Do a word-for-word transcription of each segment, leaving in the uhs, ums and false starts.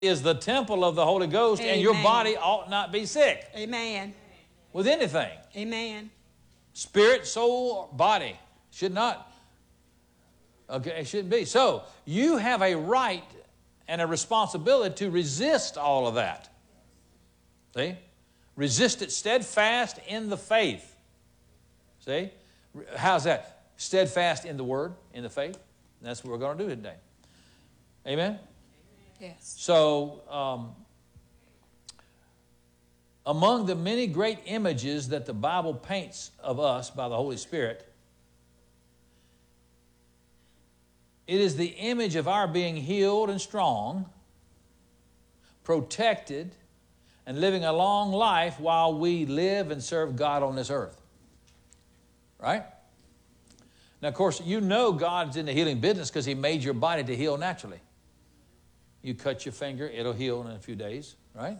is the temple of the Holy Ghost, Amen. and your body ought not be sick. Amen. With anything. Amen. Spirit, soul, body should not. Okay, it shouldn't be. So you have a right and a responsibility to resist all of that. See? Resist it steadfast in the faith. See? How's that? Steadfast in the Word, in the faith. That's what we're going to do today. Amen? Yes. So, um, among the many great images that the Bible paints of us by the Holy Spirit, it is the image of our being healed and strong, protected, and living a long life while we live and serve God on this earth. Right? Now, of course, you know God's in the healing business because He made your body to heal naturally. You cut your finger, it'll heal in a few days, right?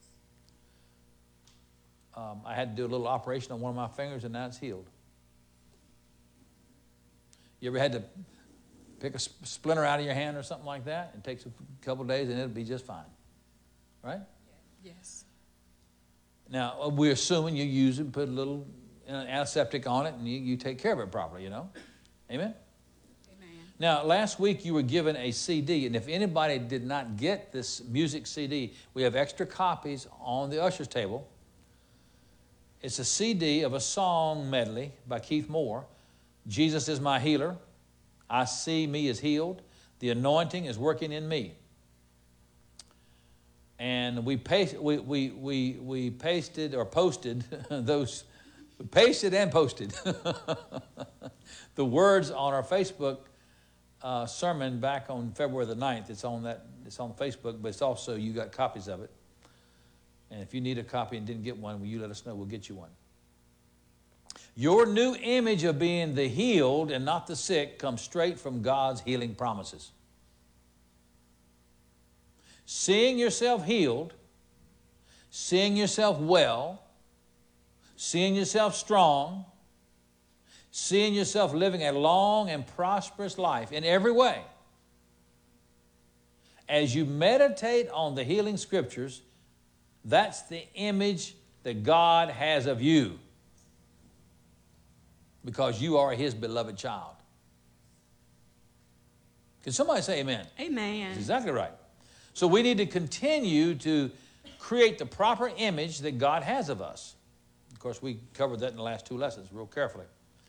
Um, I had to do a little operation on one of my fingers, and now it's healed. You ever had to pick a splinter out of your hand or something like that? It takes a couple of days, and it'll be just fine, right? Yes. Now, we're assuming you use it, put a little uh, antiseptic on it, and you, you take care of it properly, you know? Amen? Now, last week you were given a C D, and if anybody did not get this music C D, we have extra copies on the usher's table. It's a C D of a song medley by Keith Moore. Jesus is my healer. I see me as healed. The anointing is working in me. And we paste, we we we we pasted or posted those, we pasted and posted the words on our Facebook Uh, sermon back on February the ninth. It's on that. It's on Facebook, but it's also, you got copies of it. And if you need a copy and didn't get one, will you let us know? We'll get you one. Your new image of being the healed and not the sick comes straight from God's healing promises. Seeing yourself healed, seeing yourself well, seeing yourself strong, seeing yourself living a long and prosperous life in every way. As you meditate on the healing scriptures, that's the image that God has of you, because you are His beloved child. Can somebody say amen? Amen. That's exactly right. So we need to continue to create the proper image that God has of us. Of course, we covered that in the last two lessons real carefully.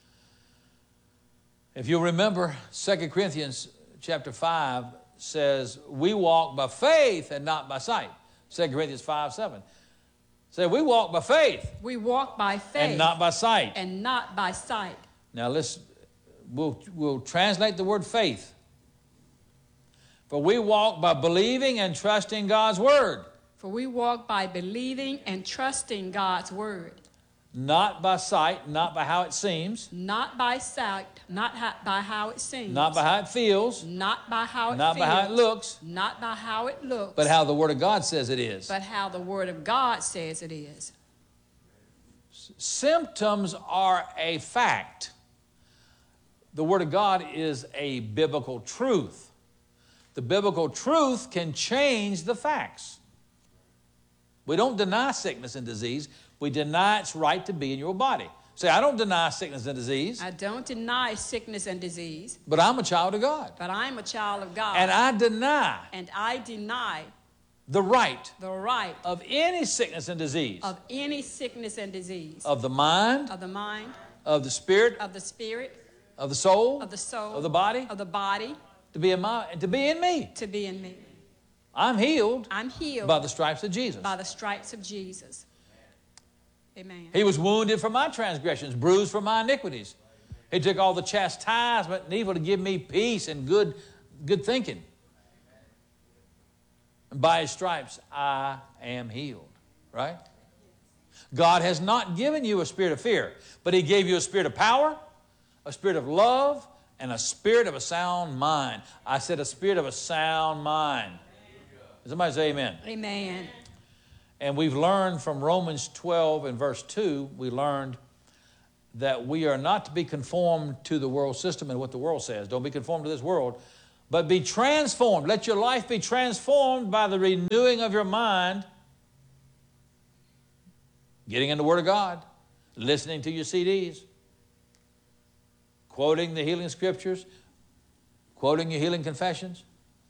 If you'll remember, Second Corinthians chapter five says, we walk by faith and not by sight. Second Corinthians five, seven. Say, we walk by faith. We walk by faith. And not by sight. And not by sight. Now let's, we'll, we'll translate the word faith. For we walk by believing and trusting God's word. For we walk by believing and trusting God's word. Not by sight, not by how it seems. Not by sight, not ha- by how it seems. Not by how it feels. Not by how it not feels. Not by how it looks. Not by how it looks. But how the Word of God says it is. But how the Word of God says it is. S- symptoms are a fact. The Word of God is a biblical truth. The biblical truth can change the facts. We don't deny sickness and disease. We deny its right to be in your body. Say, I don't deny sickness and disease. I don't deny sickness and disease. But I'm a child of God. But I'm a child of God. And I deny. And I deny. The right. The right. Of any sickness and disease. Of any sickness and disease. Of the mind. Of the mind. Of the spirit. Of the spirit. Of the soul. Of the soul. Of the body. Of the body. To be in my, to be in me. To be in me. I'm healed. I'm healed. By the stripes of Jesus. By the stripes of Jesus. Amen. He was wounded for my transgressions, bruised for my iniquities. He took all the chastisement and evil to give me peace and good, good thinking. And by His stripes, I am healed. Right? God has not given you a spirit of fear, but He gave you a spirit of power, a spirit of love, and a spirit of a sound mind. I said a spirit of a sound mind. Somebody say amen. Amen. And we've learned from Romans twelve and verse two, we learned that we are not to be conformed to the world system and what the world says. Don't be conformed to this world, But be transformed. Let your life be transformed by the renewing of your mind. Getting in the Word of God. Listening to your C Ds. Quoting the healing scriptures. Quoting your healing confessions.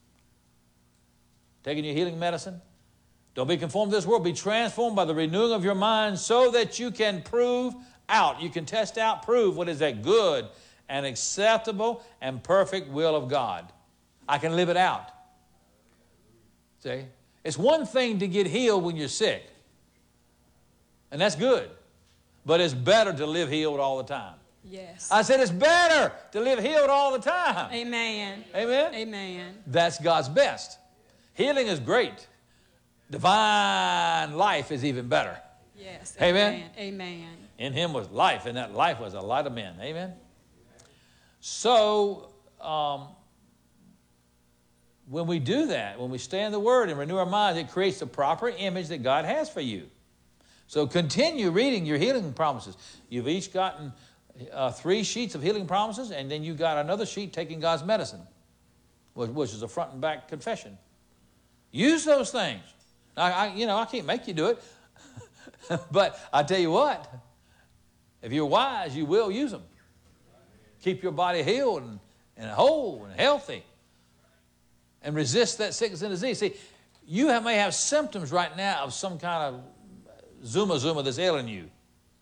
Taking your healing medicine. Don't be conformed to this world. Be transformed by the renewing of your mind so that you can prove out. You can test out, prove what is that good and acceptable and perfect will of God. I can live it out. See? It's one thing to get healed when you're sick. And that's good. But it's better to live healed all the time. Yes. I said it's better to live healed all the time. Amen. Amen? Amen. That's God's best. Healing is great. Divine life is even better. Yes. Amen? Amen. Amen. In him was life, and that life was a light of men. Amen? So, um, when we do that, when we stay in the Word and renew our minds, it creates the proper image that God has for you. So continue reading your healing promises. You've each gotten uh, three sheets of healing promises, and then you got another sheet taking God's medicine, which, which is a front and back confession. Use those things. I, I, you know, I can't make you do it. But I tell you what, if you're wise, you will use them. Keep your body healed and, and whole and healthy. And resist that sickness and disease. See, you have, may have symptoms right now of some kind of zuma zuma that's ailing you.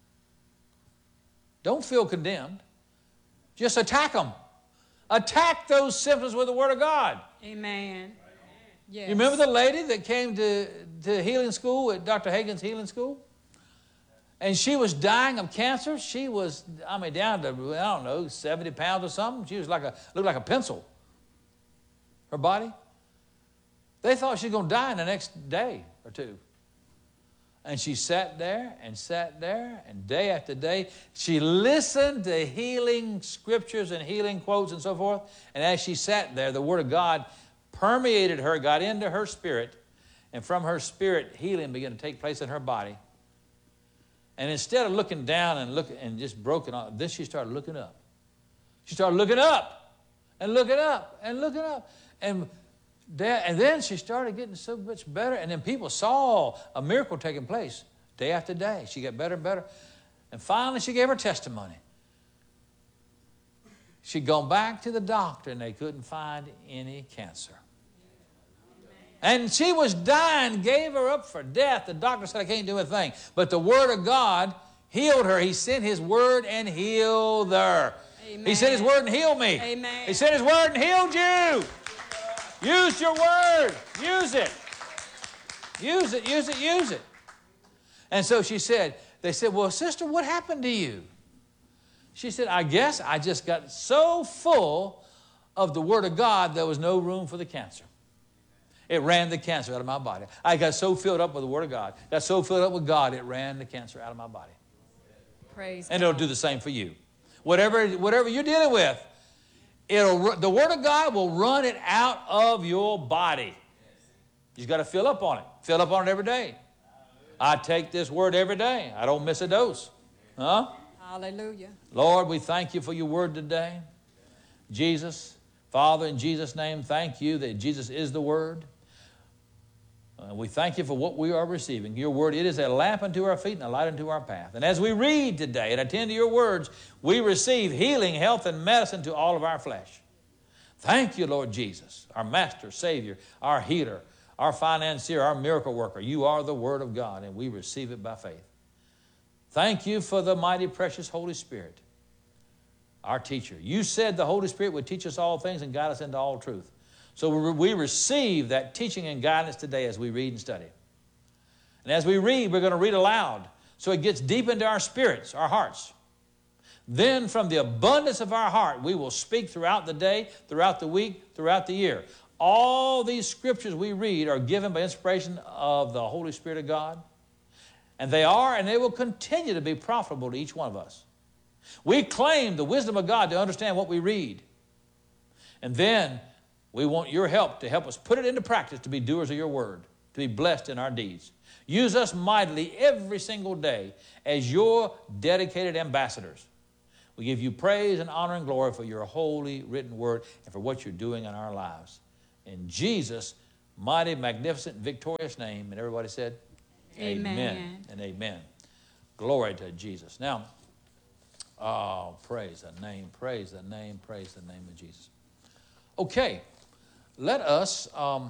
Don't feel condemned. Just attack them. Attack those symptoms with the Word of God. Amen. Yes. You remember the lady that came to, to healing school at Doctor Hagin's healing school? And she was dying of cancer. She was, I mean, down to, I don't know, seventy pounds or something. She was like a, looked like a pencil. Her body. They thought she was going to die in the next day or two. And she sat there and sat there, and day after day, she listened to healing scriptures and healing quotes and so forth. And as she sat there, the Word of God permeated her, got into her spirit, and from her spirit, healing began to take place in her body. And instead of looking down and look and just broken off, then she started looking up. She started looking up and looking up and looking up. And, that, and then she started getting so much better. And then people saw a miracle taking place day after day. She got better and better. And finally she gave her testimony. She'd gone back to the doctor and they couldn't find any cancer. And she was dying, gave her up for death. The doctor said, I can't do a thing. But the Word of God healed her. He sent His Word and healed her. Amen. He sent His Word and healed me. Amen. He sent His Word and healed you. Use your Word. Use it. Use it, use it, use it. And so she said, they said, well, sister, what happened to you? She said, I guess I just got so full of the Word of God, there was no room for the cancer. It ran the cancer out of my body. I got so filled up with the Word of God, got so filled up with God, it ran the cancer out of my body. Praise and God. It'll do the same for you. Whatever, whatever you're dealing with, it'll, the Word of God will run it out of your body. You just got to fill up on it. Fill up on it every day. I take this Word every day. I don't miss a dose. Huh? Hallelujah. Lord, we thank you for your Word today. Jesus, Father, in Jesus' name, thank you that Jesus is the Word. Uh, we thank you for what we are receiving. Your Word, it is a lamp unto our feet and a light unto our path. And as we read today and attend to your words, we receive healing, health, and medicine to all of our flesh. Thank you, Lord Jesus, our Master, Savior, our healer, our financier, our miracle worker. You are the Word of God, and we receive it by faith. Thank you for the mighty, precious Holy Spirit, our teacher. You said the Holy Spirit would teach us all things and guide us into all truth. So we receive that teaching and guidance today as we read and study. And as we read, we're going to read aloud so it gets deep into our spirits, our hearts. Then from the abundance of our heart, we will speak throughout the day, throughout the week, throughout the year. All these scriptures we read are given by inspiration of the Holy Spirit of God. And they are and they will continue to be profitable to each one of us. We claim the wisdom of God to understand what we read. And then we want your help to help us put it into practice to be doers of your word, to be blessed in our deeds. Use us mightily every single day as your dedicated ambassadors. We give you praise and honor and glory for your holy written word and for what you're doing in our lives. In Jesus' mighty, magnificent, victorious name. And everybody said, Amen. Amen and amen. Glory to Jesus. Now, oh, praise the name, praise the name, praise the name of Jesus. Okay, let us um,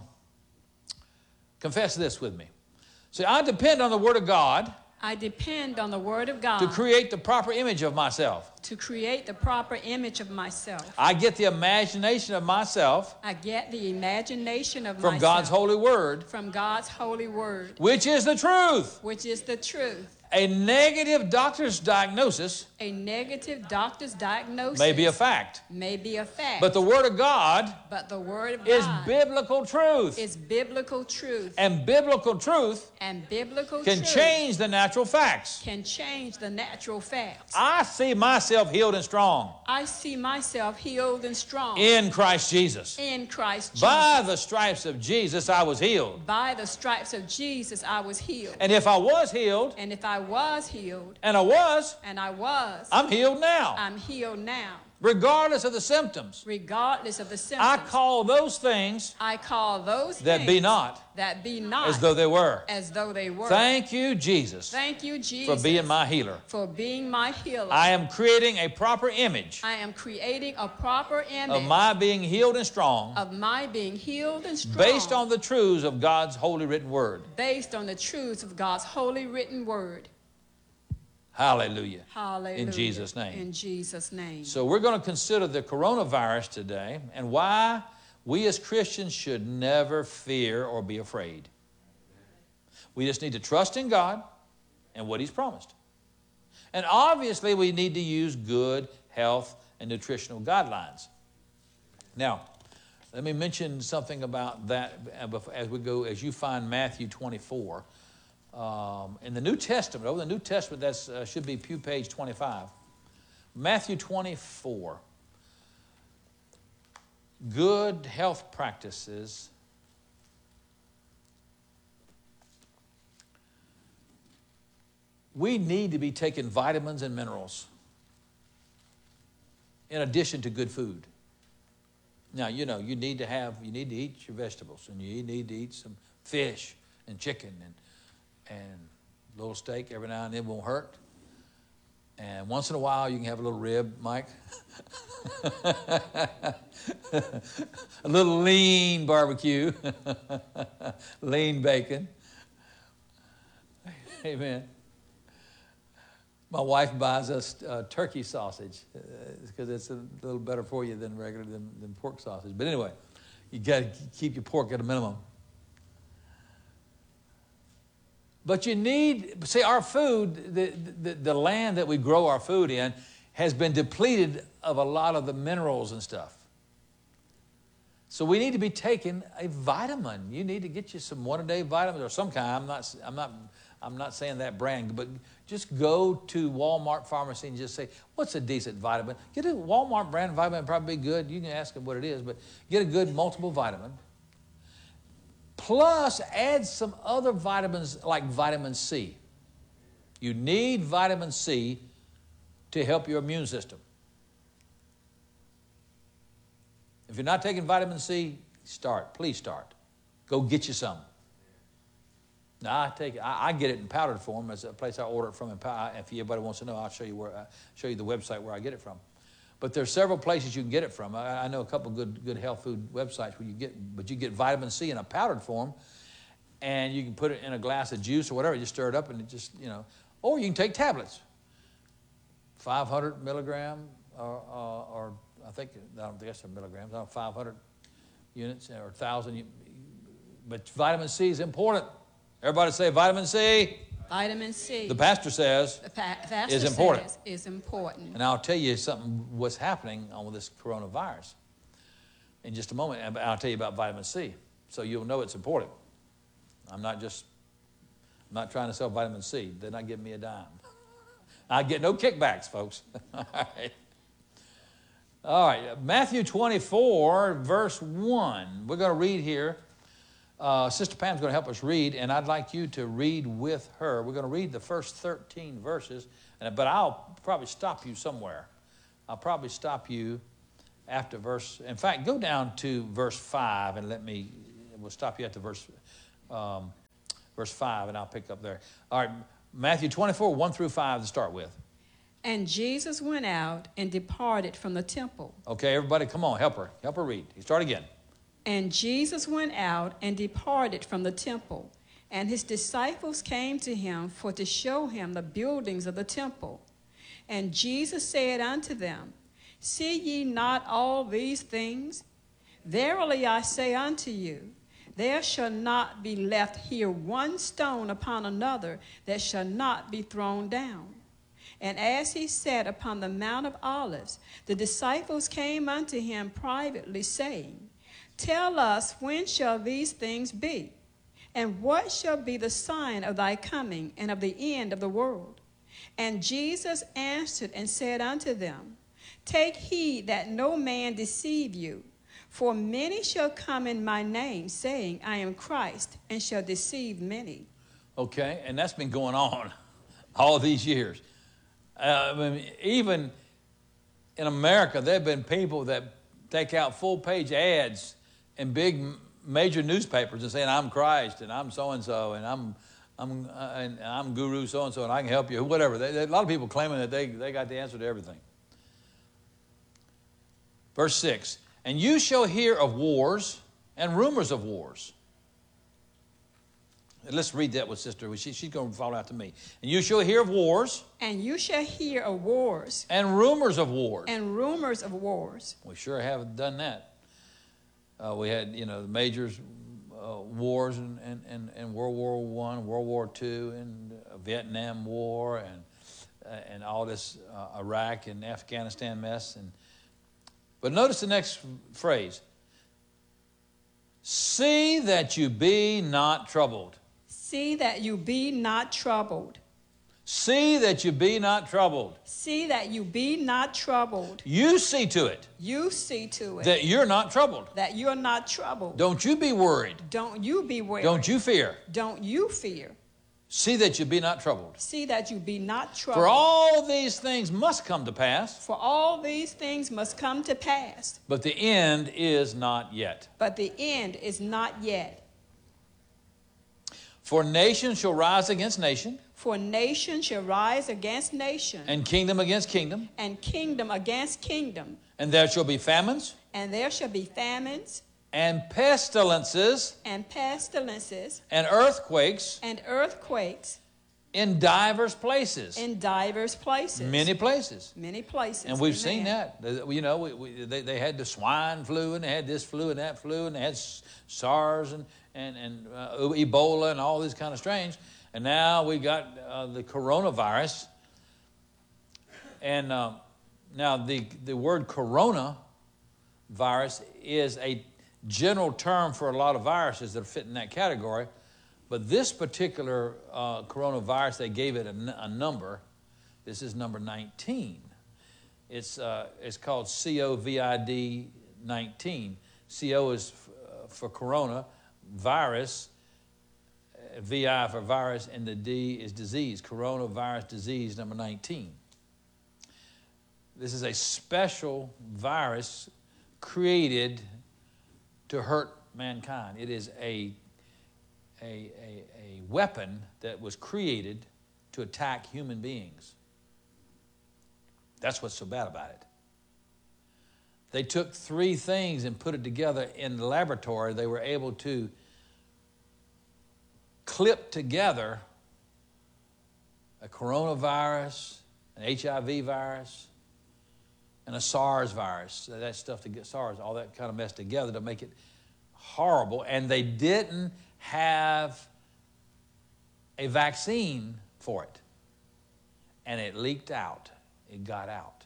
confess this with me. See, I depend on the Word of God I depend on the Word of God to create the proper image of myself. to create the proper image of myself. I get the imagination of myself I get the imagination of from myself God's holy word, from God's holy word, which is the truth. which is the truth. A negative doctor's diagnosis A negative doctor's diagnosis may be a fact, may be a fact, but the Word of God but the Word of is God biblical truth. is biblical truth, And biblical truth and biblical can truth change the natural facts. can change the natural facts. I see myself healed and strong I see myself healed and strong in Christ Jesus. in Christ Jesus. By the stripes of Jesus, I was healed. By the stripes of Jesus, I was healed. And if I was healed, And if I was healed, and I was, and I was, I'm healed now. I'm healed now. Regardless of the symptoms, Regardless of the symptoms, I call those things I call those that things be not that be not as though they were. as though they were. Thank you, Jesus, Thank you, Jesus, for being my healer. for being my healer. I am creating a proper image I am creating a proper image of my being healed and strong of my being healed and strong based on the truths of God's holy written word. based on the truths of God's holy written word. Hallelujah. Hallelujah. In Jesus' name. In Jesus' name. So we're going to consider the coronavirus today and why we as Christians should never fear or be afraid. We just need to trust in God and what He's promised. And obviously we need to use good health and nutritional guidelines. Now, let me mention something about that as we go, as you find Matthew twenty-four. Um, in the New Testament, over the New Testament, that uh, should be pew page twenty-five. Matthew twenty-four. Good health practices. We need to be taking vitamins and minerals in addition to good food. Now, you know, you need to have, you need to eat your vegetables, and you need to eat some fish and chicken and and a little steak every now and then won't hurt. And once in a while, you can have a little rib, Mike. A little lean barbecue. Lean bacon. Amen. My wife buys us uh, turkey sausage because uh, it's a little better for you than regular than, than pork sausage. But anyway, you got to keep your pork at a minimum. But you need, see, our food, the, the, the land that we grow our food in has been depleted of a lot of the minerals and stuff. So we need to be taking a vitamin. You need to get you some one-a-day vitamins or some kind. I'm not, I'm not, I'm not saying that brand, but just go to Walmart pharmacy and just say, what's a decent vitamin? Get a Walmart brand vitamin, probably be good. You can ask them what it is, but get a good multiple vitamin. Plus, add some other vitamins like vitamin C. You need vitamin C to help your immune system. If you're not taking vitamin C, start. Please start. Go get you some. Now, I take it. I, I get it in powdered form. It's a place I order it from. In pow- if anybody wants to know, I'll show you where. I'll show you the website where I get it from. But there's several places you can get it from. I, I know a couple good good health food websites where you get, but you get vitamin C in a powdered form, and you can put it in a glass of juice or whatever. You just stir it up, and it just, you know. Or you can take tablets, five hundred milligram, or, uh, or I think I don't think that's a milligrams. I don't know, five hundred units or one thousand. But vitamin C is important. Everybody say vitamin C. Vitamin C. The pastor says the pa- pastor is important. says is important. And I'll tell you something, what's happening on this coronavirus in just a moment. And I'll tell you about vitamin C, so you'll know it's important. I'm not just, I'm not trying to sell vitamin C. They're not giving me a dime. I get no kickbacks, folks. All right. All right, Matthew twenty-four, verse one. We're going to read here. Uh, Sister Pam's going to help us read, and I'd like you to read with her. We're going to read the first thirteen verses, and, but I'll probably stop you somewhere I'll probably stop you after verse, in fact, go down to verse five and let me, we'll stop you at the verse, um, verse five, and I'll pick up there. All right, Matthew twenty-four, one through five to start with. And Jesus went out and departed from the temple. Okay, everybody, come on, help her. Help her read. Start again. And Jesus went out and departed from the temple, and his disciples came to him for to show him the buildings of the temple. And Jesus said unto them, See ye not all these things? Verily I say unto you, there shall not be left here one stone upon another that shall not be thrown down. And as he sat upon the Mount of Olives, the disciples came unto him privately, saying, Tell us, when shall these things be? And what shall be the sign of thy coming and of the end of the world? And Jesus answered and said unto them, Take heed that no man deceive you. For many shall come in my name, saying, I am Christ, and shall deceive many. Okay, and that's been going on all these years. Uh, I mean, even in America, there have been people that take out full-page ads in big major newspapers and saying, I'm Christ, and I'm so-and-so, and I'm I'm uh, and I'm Guru so-and-so, and I can help you, whatever. They, they, a lot of people claiming that they, they got the answer to everything. Verse six, and you shall hear of wars and rumors of wars. Let's read that with Sister. She, she's going to fall out to me. And you shall hear of wars. And you shall hear of wars. And rumors of wars. And rumors of wars. We sure have done that. Uh, we had, you know, the major uh, wars in, in, in World War One, World War Two, and uh, Vietnam War, and uh, and all this uh, Iraq and Afghanistan mess. And but notice the next phrase. See that you be not troubled. See that you be not troubled. See that you be not troubled. See that you be not troubled. You see to it. You see to it. That you're not troubled. That you're not troubled. Don't you be worried. Don't you be worried. Don't you fear. Don't you fear. See that you be not troubled. See that you be not troubled. For all these things must come to pass. For all these things must come to pass. But the end is not yet. But the end is not yet. For nation shall rise against nation. For nation shall rise against nation. And kingdom against kingdom. And kingdom against kingdom. And there shall be famines. And there shall be famines. And pestilences. And pestilences. And earthquakes. And earthquakes. In divers places. In divers places. Many places. Many places. And we've Amen. seen that. You know, we, we, they, they had the swine flu, and they had this flu and that flu, and they had SARS and, and, and uh, Ebola and all this kind of strange. And now we got uh, the coronavirus. And uh, now the, the word coronavirus is a general term for a lot of viruses that fit in that category. But this particular uh, coronavirus, they gave it a, a number. This is number nineteen. It's, uh, it's called C O V I D nineteen. C O is f- uh, for corona, virus, uh, V I for virus, and the D is disease. Coronavirus disease number nineteen. This is a special virus created to hurt mankind. It is a A, a, a weapon that was created to attack human beings. That's what's so bad about it. They took three things and put it together in the laboratory. They were able to clip together a coronavirus, an H I V virus, and a SARS virus. That stuff to get SARS, all that kind of mess together to make it horrible. And they didn't have a vaccine for it. And it leaked out. It got out.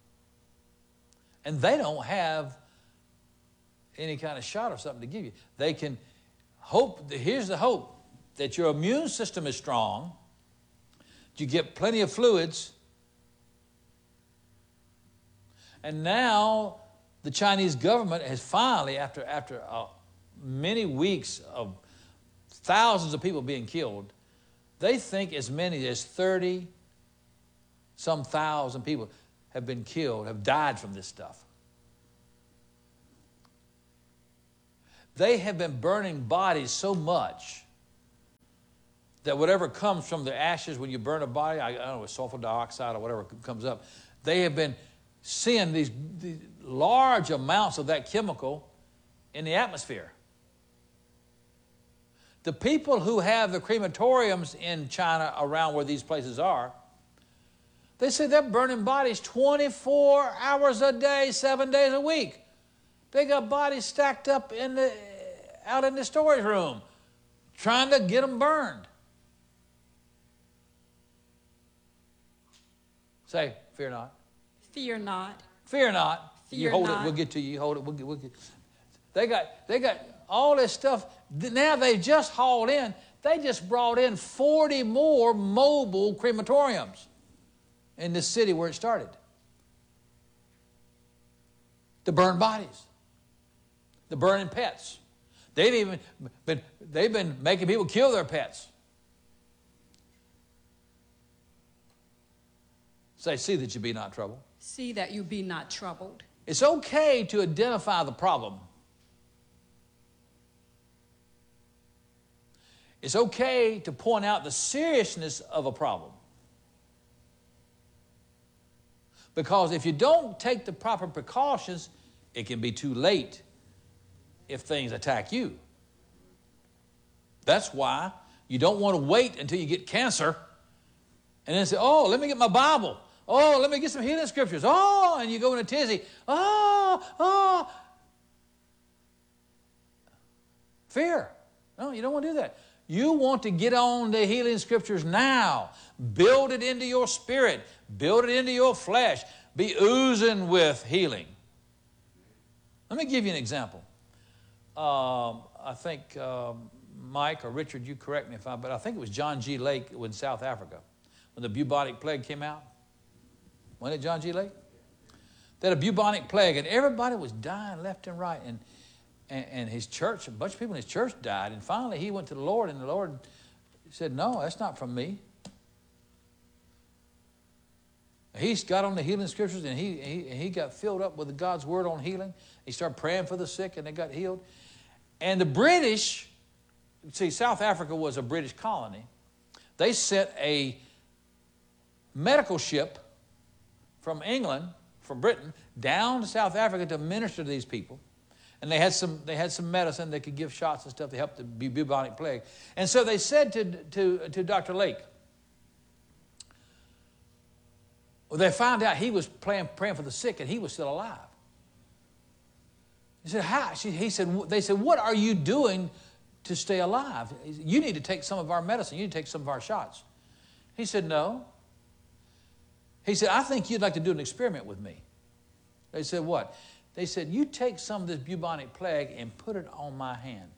And they don't have any kind of shot or something to give you. They can hope, here's the hope, that your immune system is strong, you get plenty of fluids, and now the Chinese government has finally, after, after uh, many weeks of thousands of people being killed, they think as many as thirty some thousand people have been killed, have died from this stuff. They have been burning bodies so much that whatever comes from the ashes when you burn a body, I, I don't know, sulfur dioxide or whatever comes up, they have been seeing these, these large amounts of that chemical in the atmosphere. The people who have the crematoriums in China around where these places are, they say they're burning bodies twenty-four hours a day, seven days a week. They got bodies stacked up in the, out in the storage room, trying to get them burned. Say, fear not. Fear not. Fear not. Fear you hold not. it, we'll get to you. You hold it, we'll get, we'll get. They got, they got all this stuff. Now they've just hauled in, they just brought in forty more mobile crematoriums in this city where it started. To burn bodies. To burning pets. They've even been, they've been making people kill their pets. Say, see that you be not troubled. See that you be not troubled. It's okay to identify the problem. It's okay to point out the seriousness of a problem. Because if you don't take the proper precautions, it can be too late if things attack you. That's why you don't want to wait until you get cancer and then say, oh, let me get my Bible. Oh, let me get some healing scriptures. Oh, and you go in a tizzy. Oh, oh. Fear. No, you don't want to do that. You want to get on the healing scriptures now. Build it into your spirit. Build it into your flesh. Be oozing with healing. Let me give you an example. Um, I think um, Mike or Richard, you correct me if I'm, but I think it was John G. Lake in South Africa when the bubonic plague came out. Wasn't it John G. Lake? They had a bubonic plague, and everybody was dying left and right. And, and, and his church, a bunch of people in his church died. And finally, he went to the Lord, and the Lord said, no, that's not from me. He got on the healing scriptures, and he, he, he got filled up with God's word on healing. He started praying for the sick, and they got healed. And the British, see, South Africa was a British colony. They sent a medical ship from England, from Britain, down to South Africa to minister to these people. And they had some, they had some medicine. They could give shots and stuff to help the bubonic plague. And so they said to, to, to Doctor Lake, well, they found out he was praying, praying for the sick and he was still alive. He said, how? She, he said, they said, what are you doing to stay alive? He said, you need to take some of our medicine. You need to take some of our shots. He said, no. He said, I think you'd like to do an experiment with me. They said, what? They said, you take some of this bubonic plague and put it on my hand.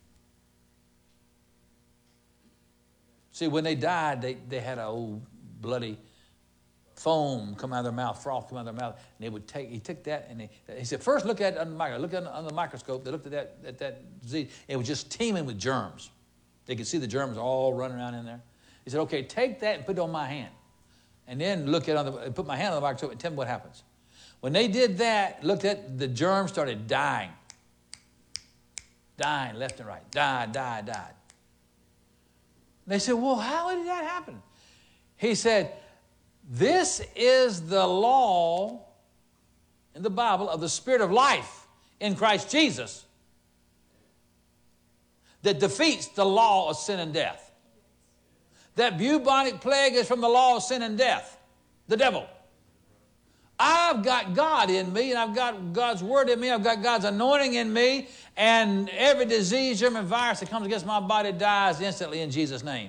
See, when they died, they, they had an old bloody foam come out of their mouth, froth come out of their mouth, and they would take, he took that, and they, he said, first look at it under the microscope. Look at it under the microscope. They looked at that, at that disease. It was just teeming with germs. They could see the germs all running around in there. He said, okay, take that and put it on my hand. And then look at on the, put my hand on the microscope and tell me what happens. When they did that, looked at the germs started dying. Dying left and right. Died, died, died. They said, well, how did that happen? He said, this is the law in the Bible of the Spirit of life in Christ Jesus that defeats the law of sin and death. That bubonic plague is from the law of sin and death, the devil. I've got God in me, and I've got God's word in me. I've got God's anointing in me, and every disease, germ, and virus that comes against my body dies instantly in Jesus' name.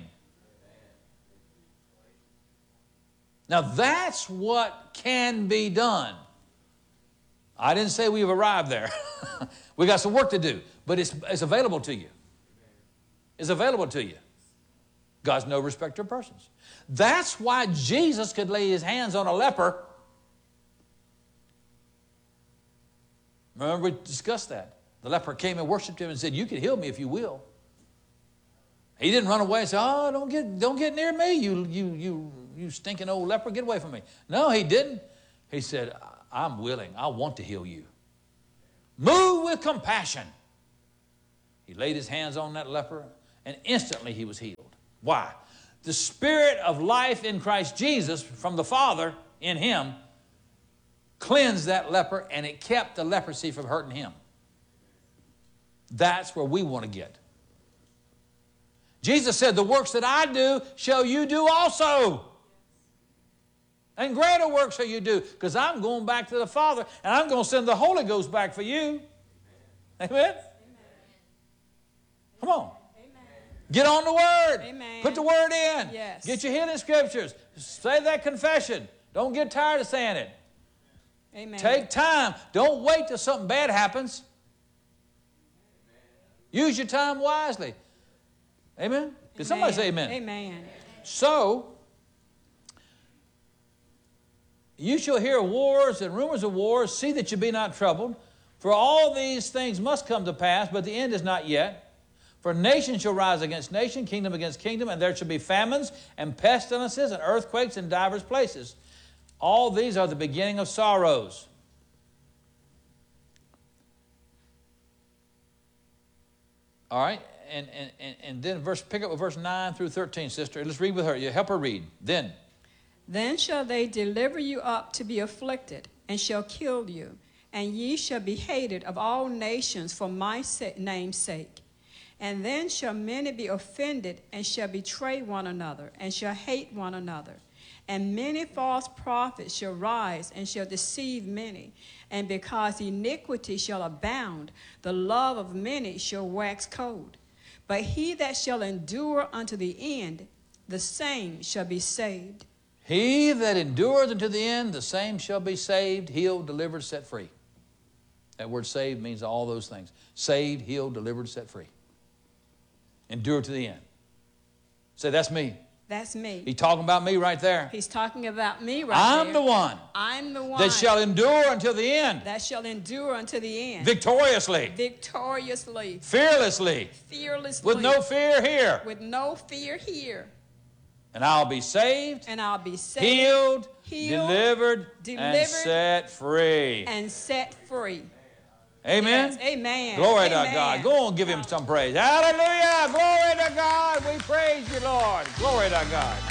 Now, that's what can be done. I didn't say we've arrived there. We got some work to do, but it's, it's available to you. It's available to you. God's no respecter of persons. That's why Jesus could lay his hands on a leper. Remember, we discussed that. The leper came and worshiped him and said, you can heal me if you will. He didn't run away and say, oh, don't get, don't get near me, you, you, you, you stinking old leper, get away from me. No, he didn't. He said, I'm willing. I want to heal you. Move with compassion. He laid his hands on that leper, and instantly he was healed. Why? The Spirit of life in Christ Jesus from the Father in him cleansed that leper, and it kept the leprosy from hurting him. That's where we want to get. Jesus said, the works that I do shall you do also. And greater works shall you do, because I'm going back to the Father, and I'm going to send the Holy Ghost back for you. Amen? Amen. Come on. Amen. Get on the Word. Amen. Put the Word in. Yes. Get your healing scriptures. Say that confession. Don't get tired of saying it. Amen. Take time. Don't wait till something bad happens. Use your time wisely. Amen? Can somebody say amen? Amen. So, you shall hear wars and rumors of wars. See that you be not troubled. For all these things must come to pass, but the end is not yet. For nation shall rise against nation, kingdom against kingdom, and there shall be famines and pestilences and earthquakes in divers places. All these are the beginning of sorrows. All right, and, and, and, and then verse, pick up with verse nine through thirteen, sister. Let's read with her. You help her read. Then. Then shall they deliver you up to be afflicted, and shall kill you, and ye shall be hated of all nations for my name's sake. And then shall many be offended, and shall betray one another, and shall hate one another. And many false prophets shall rise, and shall deceive many. And because iniquity shall abound, the love of many shall wax cold. But he that shall endure unto the end, the same shall be saved. He that endures unto the end, the same shall be saved, healed, delivered, set free. That word saved means all those things. Saved, healed, delivered, set free. Endure to the end. Say, that's me. That's me. He's talking about me right there. He's talking about me right I'm there. the one. I'm the one. That shall endure until the end. That shall endure until the end. Victoriously. Victoriously. Fearlessly. Fearlessly. With no fear here. With no fear here. And I'll be saved. And I'll be saved. Healed. Healed, delivered. delivered, and set free. And set free. Amen? Yes, amen. Glory amen. to God. Go on, give him some praise. Hallelujah. Glory to God. We praise you, Lord. Glory to God.